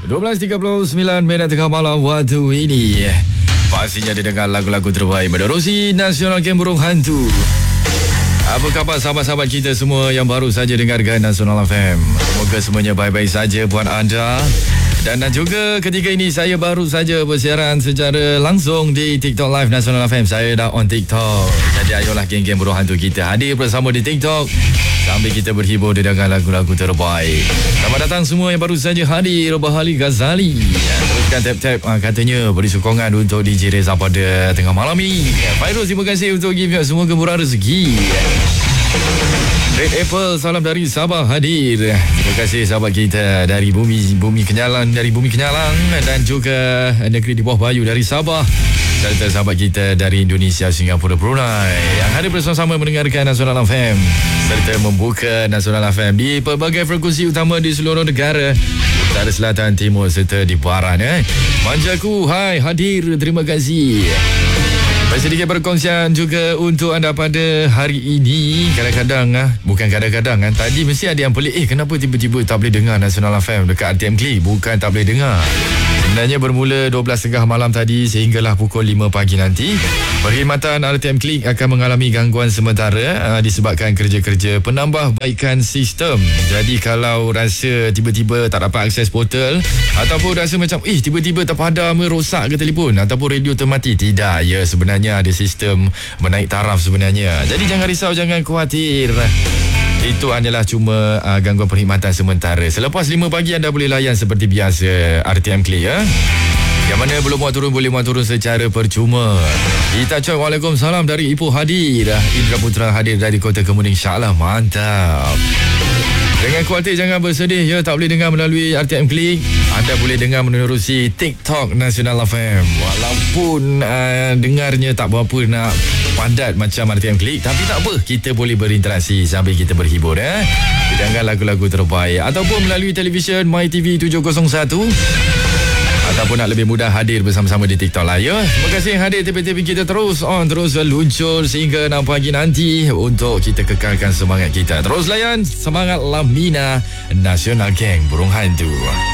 12.39 minit tengah malam waktu ini. Pastinya didengar lagu-lagu terbaik menerusi Nasional Geng Burung Hantu. Apa khabar sahabat-sahabat kita semua yang baru saja dengarkan Nasional FM? Semoga semuanya baik-baik saja buat anda. Dan juga ketika ini saya baru saja bersiaran secara langsung di TikTok Live Nasional FM. Saya dah on TikTok. Jadi ayolah geng-geng Burung Hantu kita hadir bersama di TikTok sambil kita berhibur dengan lagu-lagu terbaik. Selamat datang semua yang baru saja hadir. Bahali Ghazali. Teruskan tap-tap katanya beri sokongan untuk DJ Reza pada tengah malam ini. Fairuz, terima kasih untuk gift. Semoga murah rezeki. Red Apple, salam dari Sabah hadir. Terima kasih sahabat kita dari Bumi Kenyalang dan juga negeri di bawah Bayu dari Sabah, serta sahabat kita dari Indonesia, Singapura, Brunei yang hadir bersama-sama mendengarkan Nasional FM serta membuka Nasional FM di pelbagai frekuensi utama di seluruh negara, utara, selatan, timur serta di barat. Manjaku, hai hadir, terima kasih. Sedikit perkongsian juga untuk anda pada hari ini. Bukan kadang-kadang tadi mesti ada yang pelik, kenapa tiba-tiba tak boleh dengar Nasional FM dekat RTM Klik? Bukan tak boleh dengar, sebenarnya bermula 12.30 malam tadi sehinggalah pukul 5 pagi nanti, perkhidmatan RTM Klik akan mengalami gangguan sementara disebabkan kerja-kerja penambahbaikan sistem. Jadi kalau rasa tiba-tiba tak dapat akses portal ataupun rasa macam tiba-tiba terpadam, rosak ke telefon ataupun radio termati, tidak, ya sebenarnya ada sistem menaik taraf sebenarnya. Jadi jangan risau, jangan khawatir. Itu hanyalah cuma gangguan perkhidmatan sementara. Selepas 5 pagi anda boleh layan seperti biasa RTM Klik ya. Yang mana belum muat turun boleh muat turun secara percuma. Kita cakap waalaikumsalam dari Ipoh hadir. Indra Putra hadir dari Kota Kemuning. InsyaAllah mantap. Jangan khawatir, jangan bersedih ya, tak boleh dengar melalui RTM Klik. Anda boleh dengar menerusi TikTok Nasional FM. Walaupun dengarnya tak berapa nak padat macam RTM Klik, tapi tak apa, kita boleh berinteraksi sambil kita berhibur dengar lagu-lagu terbaik. Ataupun melalui televisyen MyTV 701, ataupun nak lebih mudah hadir bersama-sama di TikTok lah ya. Terima kasih yang hadir. TV-TV kita terus luncur sehingga 6 pagi nanti untuk kita kekalkan semangat kita. Terus layan semangat Lamina Nasional Geng Burung Hantu.